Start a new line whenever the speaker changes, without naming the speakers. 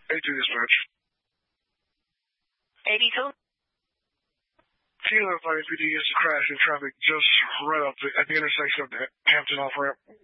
82 dispatch.
82?
Kilo 5 PD is a crash in traffic just right up at the intersection of the Hampton off-ramp.